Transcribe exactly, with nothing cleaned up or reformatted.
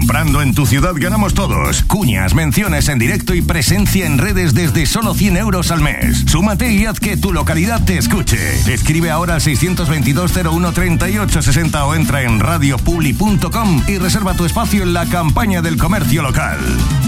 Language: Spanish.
Comprando en tu ciudad ganamos todos. Cuñas, menciones en directo y presencia en redes desde solo cien euros al mes. Súmate y haz que tu localidad te escuche. Escribe ahora al seiscientos veintidós cero uno treinta y ocho sesenta o entra en radio publi punto com y reserva tu espacio en la campaña del comercio local.